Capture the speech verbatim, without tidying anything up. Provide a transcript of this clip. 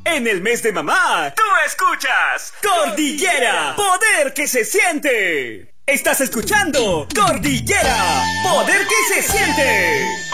En el mes de mamá, tú escuchas Cordillera, poder que se siente. Estás escuchando Cordillera, poder que se siente.